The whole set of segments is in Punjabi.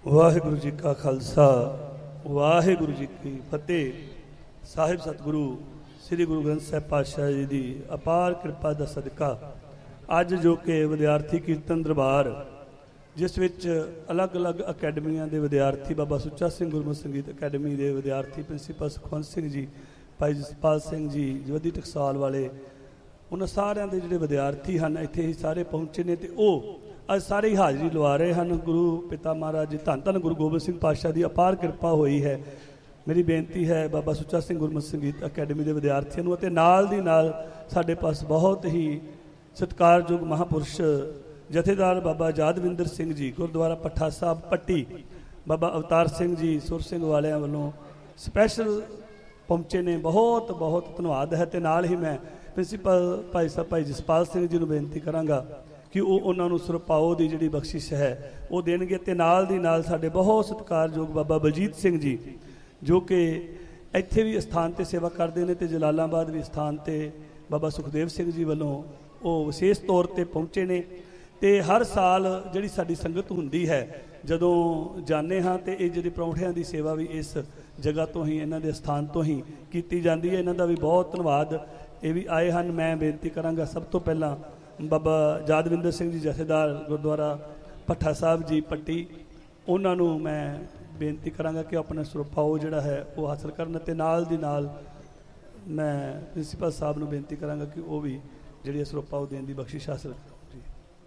ਵਾਹਿਗੁਰੂ ਜੀ ਕਾ ਖਾਲਸਾ ਵਾਹਿਗੁਰੂ ਜੀ ਕੀ ਫਤਿਹ। ਸਾਹਿਬ ਸਤਿਗੁਰੂ ਸ੍ਰੀ ਗੁਰੂ ਗ੍ਰੰਥ ਸਾਹਿਬ ਪਾਤਸ਼ਾਹ ਜੀ ਦੀ ਅਪਾਰ ਕਿਰਪਾ ਦਾ ਸਦਕਾ ਅੱਜ ਜੋ ਕਿ ਵਿਦਿਆਰਥੀ ਕੀਰਤਨ ਦਰਬਾਰ, ਜਿਸ ਵਿੱਚ ਅਲੱਗ-ਅਲੱਗ ਅਕੈਡਮੀਆਂ ਦੇ ਵਿਦਿਆਰਥੀ, ਬਾਬਾ ਸੁੱਚਾ ਸਿੰਘ ਗੁਰਮਤਿ ਸੰਗੀਤ ਅਕੈਡਮੀ ਦੇ ਵਿਦਿਆਰਥੀ, ਪ੍ਰਿੰਸੀਪਲ ਸੁਖਵੰਤ ਸਿੰਘ ਜੀ, ਭਾਈ ਜਸਪਾਲ ਸਿੰਘ ਜੀ, ਜਵੱਦੀ ਟਕਸਾਲ ਵਾਲੇ, ਉਹਨਾਂ ਸਾਰਿਆਂ ਦੇ ਜਿਹੜੇ ਵਿਦਿਆਰਥੀ ਹਨ ਇੱਥੇ ਹੀ ਸਾਰੇ ਪਹੁੰਚੇ ਨੇ ਅਤੇ ਉਹ ਅੱਜ ਸਾਰੇ ਹੀ ਹਾਜ਼ਰੀ ਲਵਾ ਰਹੇ ਹਨ। ਗੁਰੂ ਪਿਤਾ ਮਹਾਰਾਜ ਜੀ ਧੰਨ ਧੰਨ ਗੁਰੂ ਗੋਬਿੰਦ ਸਿੰਘ ਪਾਤਸ਼ਾਹ ਦੀ ਅਪਾਰ ਕਿਰਪਾ ਹੋਈ ਹੈ। ਮੇਰੀ ਬੇਨਤੀ ਹੈ ਬਾਬਾ ਸੁੱਚਾ ਸਿੰਘ ਗੁਰਮਤਿ ਸੰਗੀਤ ਅਕੈਡਮੀ ਦੇ ਵਿਦਿਆਰਥੀਆਂ ਨੂੰ ਅਤੇ ਨਾਲ ਦੀ ਨਾਲ ਸਾਡੇ ਪਾਸ ਬਹੁਤ ਹੀ ਸਤਿਕਾਰਯੋਗ ਮਹਾਂਪੁਰਸ਼ ਜਥੇਦਾਰ ਬਾਬਾ ਯਾਦਵਿੰਦਰ ਸਿੰਘ ਜੀ, ਗੁਰਦੁਆਰਾ ਭੱਠਾ ਸਾਹਿਬ ਪੱਟੀ, ਬਾਬਾ ਅਵਤਾਰ ਸਿੰਘ ਜੀ ਸੁਰ ਸਿੰਘ ਵਾਲਿਆਂ ਵੱਲੋਂ ਸਪੈਸ਼ਲ ਪਹੁੰਚੇ ਨੇ। ਬਹੁਤ ਬਹੁਤ ਧੰਨਵਾਦ ਹੈ। ਅਤੇ ਨਾਲ ਹੀ ਮੈਂ ਪ੍ਰਿੰਸੀਪਲ ਭਾਈ ਸਾਹਿਬ ਭਾਈ ਜਸਪਾਲ ਸਿੰਘ ਜੀ ਨੂੰ ਬੇਨਤੀ ਕਰਾਂਗਾ ਕਿ ਉਹ ਉਹਨਾਂ ਨੂੰ ਸੁਰਪਾਓ ਦੀ ਜਿਹੜੀ ਬਖਸ਼ਿਸ਼ ਹੈ ਉਹ ਦੇਣਗੇ। ਅਤੇ ਨਾਲ ਦੀ ਨਾਲ ਸਾਡੇ ਬਹੁਤ ਸਤਿਕਾਰਯੋਗ ਬਾਬਾ ਬਲਜੀਤ ਸਿੰਘ ਜੀ, ਜੋ ਕਿ ਇੱਥੇ ਵੀ ਅਸਥਾਨ 'ਤੇ ਸੇਵਾ ਕਰਦੇ ਨੇ ਅਤੇ ਜਲਾਲਾਬਾਦ ਵੀ ਅਸਥਾਨ 'ਤੇ ਬਾਬਾ ਸੁਖਦੇਵ ਸਿੰਘ ਜੀ ਵੱਲੋਂ ਉਹ ਵਿਸ਼ੇਸ਼ ਤੌਰ 'ਤੇ ਪਹੁੰਚੇ ਨੇ। ਅਤੇ ਹਰ ਸਾਲ ਜਿਹੜੀ ਸਾਡੀ ਸੰਗਤ ਹੁੰਦੀ ਹੈ, ਜਦੋਂ ਜਾਂਦੇ ਹਾਂ ਅਤੇ ਇਹ ਜਿਹੜੀ ਪਰੌਂਠਿਆਂ ਦੀ ਸੇਵਾ ਵੀ ਇਸ ਜਗ੍ਹਾ ਤੋਂ ਹੀ, ਇਹਨਾਂ ਦੇ ਅਸਥਾਨ ਤੋਂ ਹੀ ਕੀਤੀ ਜਾਂਦੀ ਹੈ। ਇਹਨਾਂ ਦਾ ਵੀ ਬਹੁਤ ਧੰਨਵਾਦ। ਇਹ ਵੀ ਆਏ ਹਨ। ਮੈਂ ਬੇਨਤੀ ਕਰਾਂਗਾ ਸਭ ਤੋਂ ਪਹਿਲਾਂ ਬਾਬਾ ਯਾਦਵਿੰਦਰ ਸਿੰਘ ਜੀ ਜਥੇਦਾਰ ਗੁਰਦੁਆਰਾ ਭੱਠਾ ਸਾਹਿਬ ਜੀ ਪੱਟੀ, ਉਹਨਾਂ ਨੂੰ ਮੈਂ ਬੇਨਤੀ ਕਰਾਂਗਾ ਕਿ ਆਪਣਾ ਸੁਰਪਾਓ ਜਿਹੜਾ ਹੈ ਉਹ ਹਾਸਲ ਕਰਨ। ਅਤੇ ਨਾਲ ਦੀ ਨਾਲ ਮੈਂ ਪ੍ਰਿੰਸੀਪਲ ਸਾਹਿਬ ਨੂੰ ਬੇਨਤੀ ਕਰਾਂਗਾ ਕਿ ਉਹ ਵੀ ਜਿਹੜੀ ਸੁਰਪਾਓ ਦੇਣ ਦੀ ਬਖਸ਼ਿਸ਼ ਹਾਸਲ ਕਰਨ। ਜੀ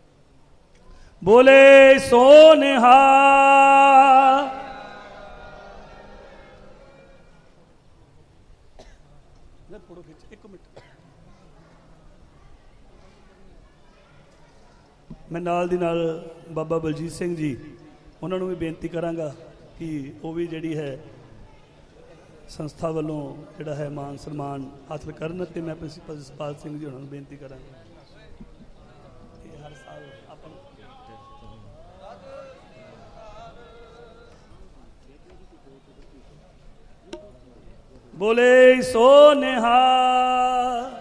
ਬੋਲੇ ਸੋ ਨਿਹਾਲ। ਇੱਕ ਮਿੰਟ, ਮੈਂ ਨਾਲ ਦੀ ਨਾਲ ਬਾਬਾ ਬਲਜੀਤ ਸਿੰਘ ਜੀ, ਉਹਨਾਂ ਨੂੰ ਵੀ ਬੇਨਤੀ ਕਰਾਂਗਾ ਕਿ ਉਹ ਵੀ ਜਿਹੜੀ ਹੈ ਸੰਸਥਾ ਵੱਲੋਂ ਜਿਹੜਾ ਹੈ ਮਾਨ ਸਨਮਾਨ ਹਾਸਲ ਕਰਨ। ਅਤੇ ਮੈਂ ਪ੍ਰਿੰਸੀਪਲ ਜਸਪਾਲ ਸਿੰਘ ਜੀ ਉਹਨਾਂ ਨੂੰ ਬੇਨਤੀ ਕਰਾਂਗਾ ਕਿ ਹਰ ਸਾਲ ਆਪਾਂ ਬੋਲੇ ਸੋ ਨਿਹਾਲ।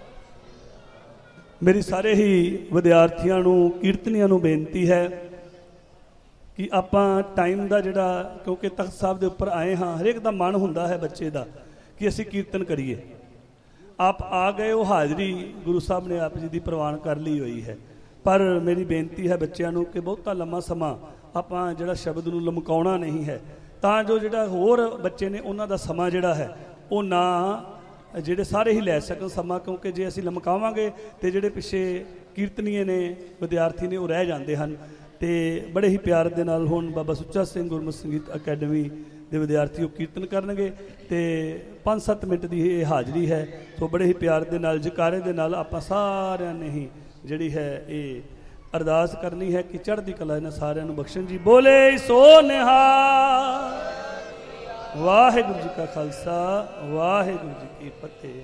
ਮੇਰੀ ਸਾਰੇ ਹੀ ਵਿਦਿਆਰਥੀਆਂ ਨੂੰ, ਕੀਰਤਨੀਆਂ ਨੂੰ ਬੇਨਤੀ ਹੈ ਕਿ ਆਪਾਂ ਟਾਈਮ ਦਾ ਜਿਹੜਾ, ਕਿਉਂਕਿ ਤਖਤ ਸਾਹਿਬ ਦੇ ਉੱਪਰ ਆਏ ਹਾਂ, ਹਰੇਕ ਦਾ ਮਨ ਹੁੰਦਾ ਹੈ ਬੱਚੇ ਦਾ ਕਿ ਅਸੀਂ ਕੀਰਤਨ ਕਰੀਏ। ਆਪ ਆ ਗਏ ਹੋ, ਹਾਜ਼ਰੀ ਗੁਰੂ ਸਾਹਿਬ ਨੇ ਆਪ ਜੀ ਦੀ ਪ੍ਰਵਾਨ ਕਰ ਲਈ ਹੋਈ ਹੈ। ਪਰ ਮੇਰੀ ਬੇਨਤੀ ਹੈ ਬੱਚਿਆਂ ਨੂੰ ਕਿ ਬਹੁਤਾ ਲੰਮਾ ਸਮਾਂ ਆਪਾਂ ਜਿਹੜਾ ਸ਼ਬਦ ਨੂੰ ਲਮਕਾਉਣਾ ਨਹੀਂ ਹੈ, ਤਾਂ ਜੋ ਜਿਹੜਾ ਹੋਰ ਬੱਚੇ ਨੇ ਉਹਨਾਂ ਦਾ ਸਮਾਂ ਜਿਹੜਾ ਹੈ ਉਹ ਨਾ ਜਿਹੜੇ ਸਾਰੇ ਹੀ ਲੈ ਸਕਣ ਸਮਾਂ। ਕਿਉਂਕਿ ਜੇ ਅਸੀਂ ਲਮਕਾਵਾਂਗੇ ਤਾਂ ਜਿਹੜੇ ਪਿੱਛੇ ਕੀਰਤਨੀਏ ਨੇ, ਵਿਦਿਆਰਥੀ ਨੇ, ਉਹ ਰਹਿ ਜਾਂਦੇ ਹਨ। ਅਤੇ ਬੜੇ ਹੀ ਪਿਆਰ ਦੇ ਨਾਲ ਹੁਣ ਬਾਬਾ ਸੁੱਚਾ ਸਿੰਘ ਗੁਰਮਤਿ ਸੰਗੀਤ ਅਕੈਡਮੀ ਦੇ ਵਿਦਿਆਰਥੀ ਉਹ ਕੀਰਤਨ ਕਰਨਗੇ ਅਤੇ 5-7 ਮਿੰਟ ਦੀ ਇਹ ਹਾਜ਼ਰੀ ਹੈ। ਸੋ ਬੜੇ ਹੀ ਪਿਆਰ ਦੇ ਨਾਲ, ਜਕਾਰੇ ਦੇ ਨਾਲ ਆਪਾਂ ਸਾਰਿਆਂ ਨੇ ਹੀ ਜਿਹੜੀ ਹੈ ਇਹ ਅਰਦਾਸ ਕਰਨੀ ਹੈ ਕਿ ਚੜ੍ਹਦੀ ਕਲਾ ਇਹਨਾਂ ਸਾਰਿਆਂ ਨੂੰ ਬਖਸ਼ਣ। ਜੀ ਬੋਲੇ ਸੋ ਨਿਹਾਲ। ਵਾਹਿਗੁਰੂ ਜੀ ਕਾ ਖਾਲਸਾ ਵਾਹਿਗੁਰੂ ਜੀ ਕੀ ਫਤਿਹ।